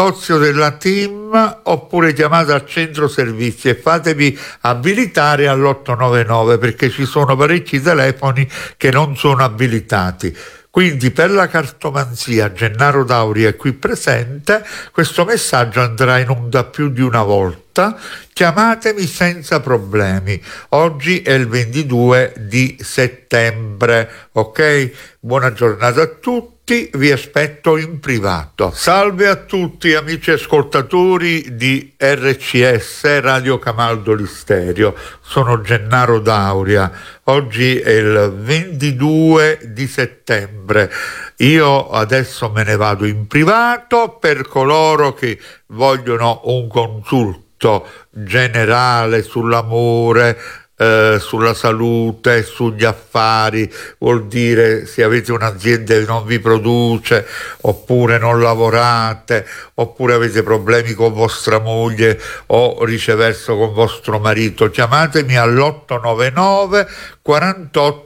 negozio della TIM oppure chiamate al centro servizi e fatevi abilitare all'899 perché ci sono parecchi telefoni che non sono abilitati. Quindi per la cartomanzia Gennaro Dauri è qui presente, questo messaggio andrà in onda più di una volta, chiamatemi senza problemi, oggi è il 22 di settembre, ok? Buona giornata a tutti, vi aspetto in privato. Salve a tutti amici ascoltatori di RCS Radio Camaldoli Stereo, sono Gennaro Dauria, oggi è il 22 di settembre, io adesso me ne vado in privato per coloro che vogliono un consulto generale sull'amore, sulla salute, sugli affari, vuol dire se avete un'azienda che non vi produce, oppure non lavorate, oppure avete problemi con vostra moglie o viceversa con vostro marito, chiamatemi all'899 48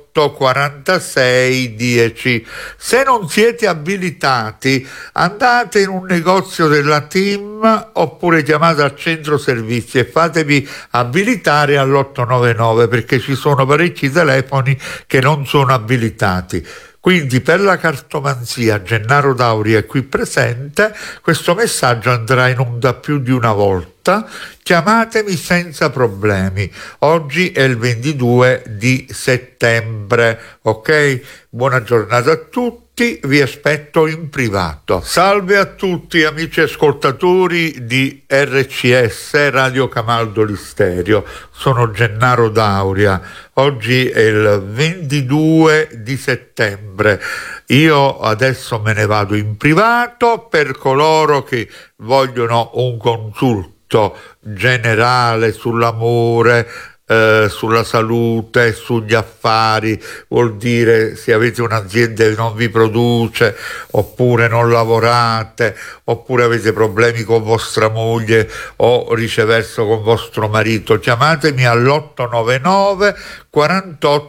46 10. Se non siete abilitati, andate in un negozio della TIM oppure chiamate al centro servizi e fatevi abilitare all'899 perché ci sono parecchi telefoni che non sono abilitati. Quindi per la cartomanzia Gennaro Dauri è qui presente, questo messaggio andrà in onda più di una volta, chiamatemi senza problemi, oggi è il 22 di settembre, ok? Buona giornata a tutti, vi aspetto in privato. Salve a tutti amici ascoltatori di RCS Radio Camaldoli Stereo, sono Gennaro Dauria, oggi è il 22 di settembre, io adesso me ne vado in privato per coloro che vogliono un consulto generale sull'amore, sulla salute, sugli affari, vuol dire se avete un'azienda che non vi produce, oppure non lavorate, oppure avete problemi con vostra moglie o viceversa con vostro marito, chiamatemi all'899 48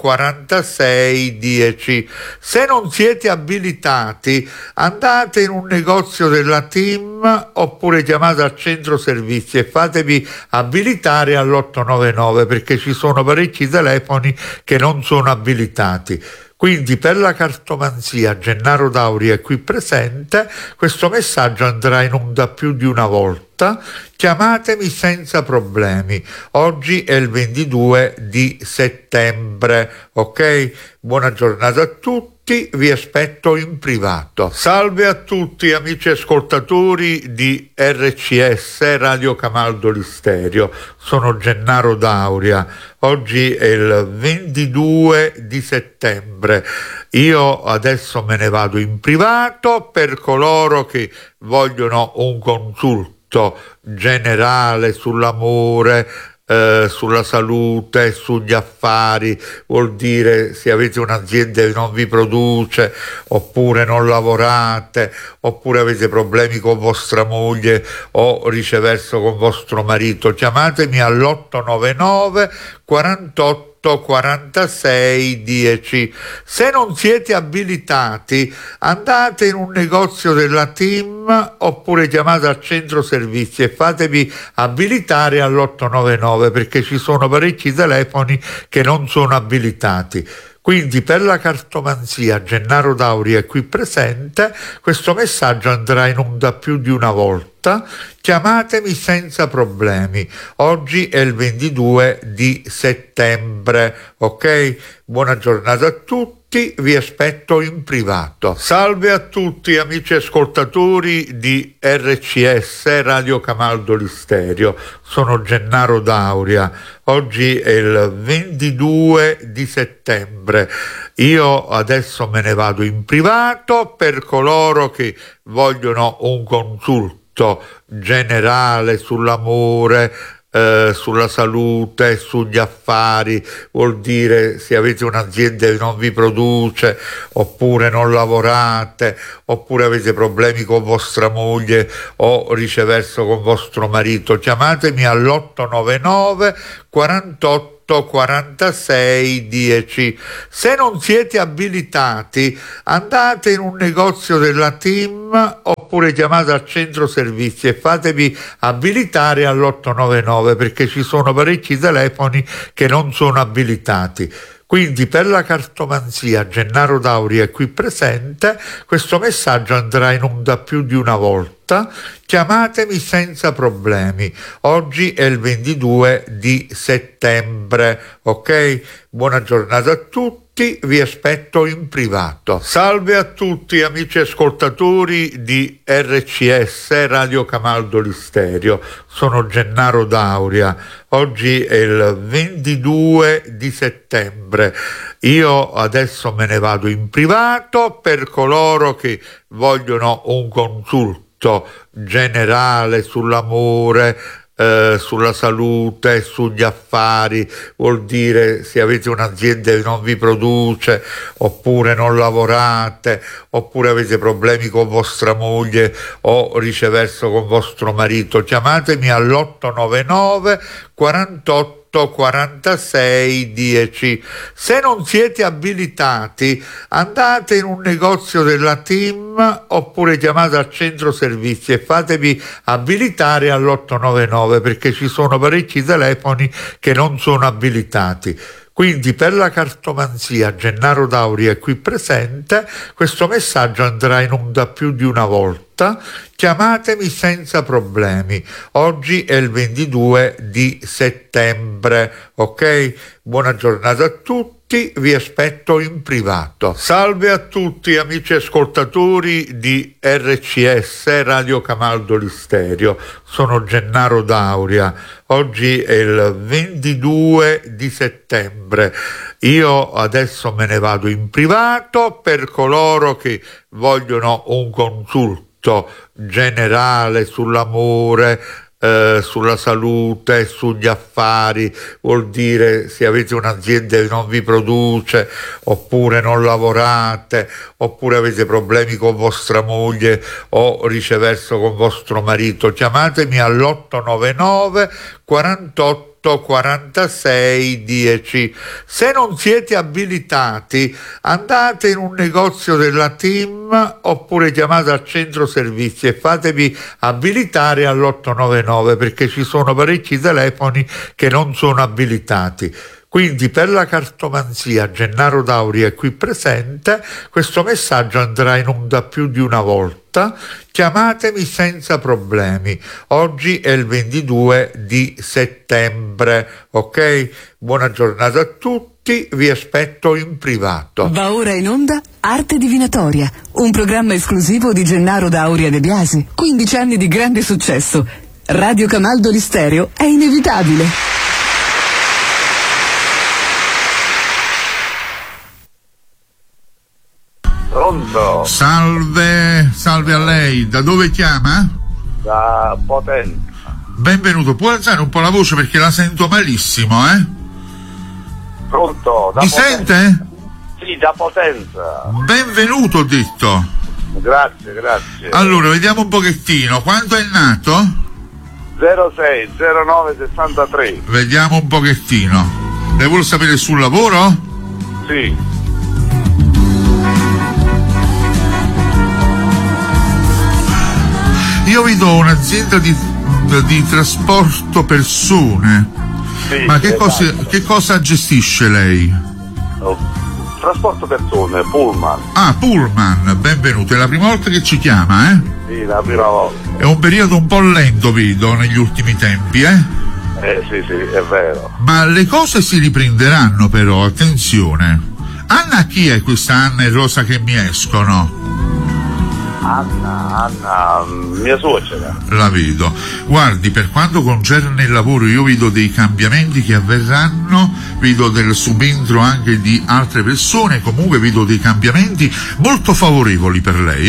46 10. Se non siete abilitati, andate in un negozio della TIM oppure chiamate al centro servizi e fatevi abilitare all'899 perché ci sono parecchi telefoni che non sono abilitati. Quindi per la cartomanzia Gennaro Dauri è qui presente, questo messaggio andrà in onda più di una volta, chiamatemi senza problemi, oggi è il 22 di settembre, ok? Buona giornata a tutti, vi aspetto in privato. Salve a tutti amici ascoltatori di RCS Radio Camaldoli Stereo, sono Gennaro Dauria, oggi è il 22 di settembre, io adesso me ne vado in privato per coloro che vogliono un consulto generale sull'amore, sulla salute, sugli affari, vuol dire se avete un'azienda che non vi produce, oppure non lavorate, oppure avete problemi con vostra moglie o viceversa con vostro marito, chiamatemi all'899 48 46 10. Se non siete abilitati, andate in un negozio della TIM oppure chiamate al centro servizi e fatevi abilitare all'899 perché ci sono parecchi telefoni che non sono abilitati. Quindi per la cartomanzia Gennaro Dauri è qui presente, questo messaggio andrà in onda più di una volta, chiamatemi senza problemi, oggi è il 22 di settembre, ok? Buona giornata a tutti, vi aspetto in privato. Salve a tutti amici ascoltatori di RCS Radio Camaldoli Stereo, sono Gennaro Dauria, oggi è il 22 di settembre, io adesso me ne vado in privato per coloro che vogliono un consulto generale sull'amore, sulla salute, sugli affari, vuol dire se avete un'azienda che non vi produce, oppure non lavorate, oppure avete problemi con vostra moglie o viceversa con vostro marito, chiamatemi all'899 48 46 10. Se non siete abilitati, andate in un negozio della TIM oppure chiamate al centro servizi e fatevi abilitare all'899, perché ci sono parecchi telefoni che non sono abilitati. Quindi per la cartomanzia Gennaro Dauri è qui presente, questo messaggio andrà in onda più di una volta, chiamatemi senza problemi, oggi è il 22 di settembre, ok? Buona giornata a tutti. Vi aspetto in privato. Salve a tutti amici ascoltatori di RCS Radio Camaldoli Stereo, sono Gennaro Dauria, oggi è il 22 di settembre, io adesso me ne vado in privato. Per coloro che vogliono un consulto generale sull'amore, sulla salute, sugli affari, vuol dire se avete un'azienda che non vi produce, oppure non lavorate, oppure avete problemi con vostra moglie o viceversa con vostro marito, chiamatemi all'899 48 46 10. Se non siete abilitati, andate in un negozio della TIM oppure chiamate al centro servizi e fatevi abilitare all'899, perché ci sono parecchi telefoni che non sono abilitati. Quindi per la cartomanzia Gennaro Dauri è qui presente, questo messaggio andrà in onda più di una volta, chiamatemi senza problemi, oggi è il 22 di settembre, ok? Buona giornata a tutti, vi aspetto in privato. Salve a tutti amici ascoltatori di RCS Radio Camaldoli Stereo, sono Gennaro Dauria, oggi è il 22 di settembre, io adesso me ne vado in privato. Per coloro che vogliono un consulto generale sull'amore, sulla salute, sugli affari, vuol dire se avete un'azienda che non vi produce, oppure non lavorate, oppure avete problemi con vostra moglie o viceversa con vostro marito, chiamatemi all'899 48 46 10. Se non siete abilitati, andate in un negozio della TIM oppure chiamate al centro servizi e fatevi abilitare all'899, perché ci sono parecchi telefoni che non sono abilitati. Quindi per la cartomanzia Gennaro Dauri è qui presente, questo messaggio andrà in onda più di una volta, chiamatemi senza problemi, oggi è il 22 di settembre, ok? Buona giornata a tutti, vi aspetto in privato. Va ora in onda Arte Divinatoria, un programma esclusivo di Gennaro Dauria De Biasi, 15 anni di grande successo. Radio Camaldoli Stereo è inevitabile. Pronto? Salve a lei, da dove chiama? Da Potenza. Benvenuto, può alzare un po' la voce perché la sento malissimo, Pronto? Da Mi Potenza. sente? Sì, da Potenza. Benvenuto, ho detto. Grazie. Allora, vediamo un pochettino, quando è nato? 06 09 63. Vediamo un pochettino. Lei vuole sapere sul lavoro? Sì. Io vi do un'azienda di trasporto persone. Sì, Ma che cosa gestisce lei? Trasporto persone, Pullman. Ah, Pullman, benvenuto. È la prima volta che ci chiama, eh? Sì, la prima volta. È un periodo un po' lento, vedo, negli ultimi tempi, Sì, è vero. Ma le cose si riprenderanno, però, attenzione. Anna, chi è questa Anna e Rosa che mi escono? Anna, mia suocera. La vedo. Guardi, per quanto concerne il lavoro, io vedo dei cambiamenti che avverranno, vedo del subentro anche di altre persone, comunque vedo dei cambiamenti molto favorevoli per lei,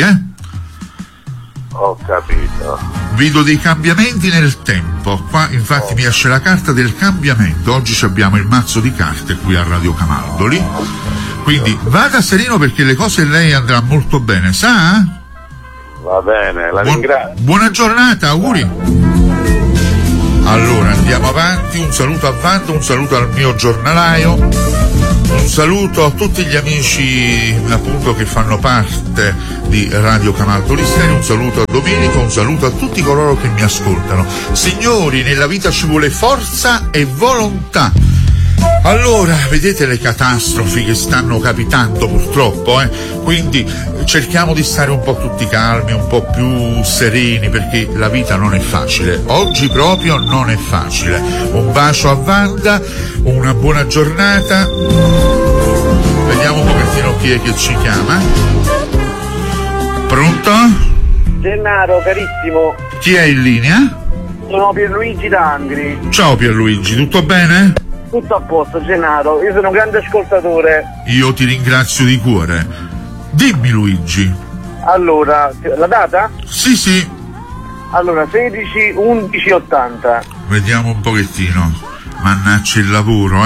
Ho capito. Vedo dei cambiamenti nel tempo. Qua infatti mi esce la carta del cambiamento. Oggi abbiamo il mazzo di carte qui a Radio Camaldoli. Quindi vada sereno perché le cose lei andrà molto bene, sa? Va bene, la ringrazio. Buona giornata, auguri. Allora andiamo avanti, un saluto a Vando, un saluto al mio giornalaio, un saluto a tutti gli amici appunto che fanno parte di Radio Camaldoli Stereo, un saluto a Domenico, un saluto a tutti coloro che mi ascoltano. Signori, nella vita ci vuole forza e volontà. Allora, vedete le catastrofi che stanno capitando purtroppo, quindi cerchiamo di stare un po' tutti calmi, un po' più sereni, perché la vita non è facile, oggi proprio non è facile. Un bacio a Wanda, una buona giornata, vediamo un pochettino chi è che ci chiama. Pronto? Gennaro, carissimo. Chi è in linea? Sono Pierluigi D'Angri. Ciao Pierluigi, tutto bene? Tutto a posto, Gennaro. Io sono un grande ascoltatore. Io ti ringrazio di cuore. Dimmi Luigi. Allora, la data? Sì. Allora, 16/11/80. Vediamo un pochettino. Mannaggia il lavoro,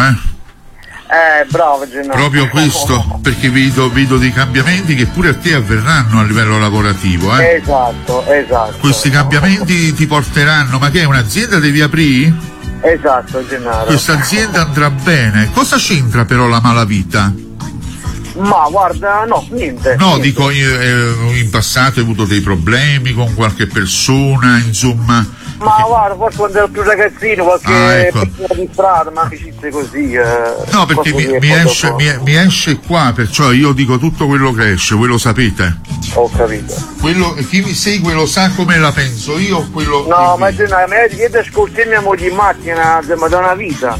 Bravo Gennaro. Proprio questo, perché vedo dei cambiamenti che pure a te avverranno a livello lavorativo, Esatto. Questi cambiamenti ti porteranno, ma che è un'azienda devi aprire? Esatto, Gennaro. Questa azienda andrà bene. Cosa c'entra però la malavita? Ma guarda, no, niente. No, niente. dico, in passato hai avuto dei problemi con qualche persona, insomma. Ma guarda, forse quando ero più ragazzino, qualche persona di strada, ma amicizie così. No, perché mi esce qua, perciò io dico tutto quello che esce, voi lo sapete. Ho capito. Chi mi segue lo sa come la penso io, quello. No, ma Gennaro, io ti ascolti mia moglie in macchina, ma da una vita.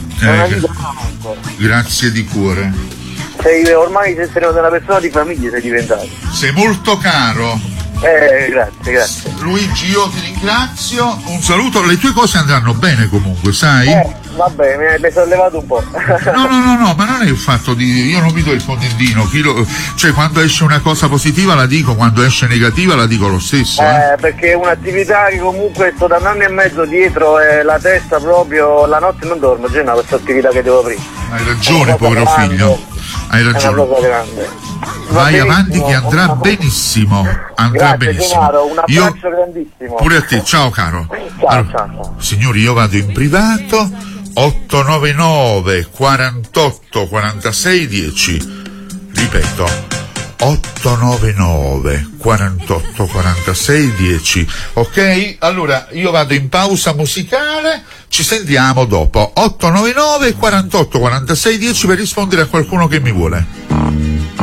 Grazie di cuore. Ormai sei una persona di famiglia, sei diventato. Sei molto caro. Grazie. Luigi, io ti ringrazio, un saluto, le tue cose andranno bene comunque, sai? Vabbè, mi sono levato un po'. No, ma non è il fatto di... io non vi do il contentino, cioè quando esce una cosa positiva la dico, quando esce negativa la dico lo stesso. Perché è un'attività che comunque sto da un anno e mezzo dietro e la testa proprio, la notte non dormo, Gennaro, questa attività che devo aprire. Hai ragione, povero figlio, hai ragione. È una cosa grande. Vai avanti che andrà benissimo. Andrà benissimo. Gennaro, un abbraccio grandissimo. Pure a te, ciao caro. Ciao. Signori, io vado in privato. 899 48 46 10. Ripeto, 899 48 46 10. Ok? Allora io vado in pausa musicale, ci sentiamo dopo. 899 48 46 10 per rispondere a qualcuno che mi vuole.